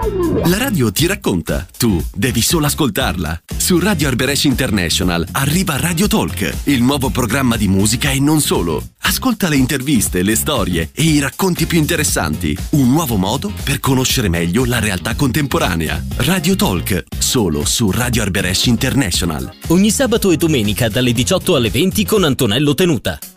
La radio ti racconta, tu devi solo ascoltarla. Su Radio Arberesh International arriva Radio Talk, il nuovo programma di musica e non solo. Ascolta le interviste, le storie e i racconti più interessanti. Un nuovo modo per conoscere meglio la realtà contemporanea. Radio Talk, solo su Radio Arberesh International. Ogni sabato e domenica dalle 18 alle 20 con Antonello Tenuta.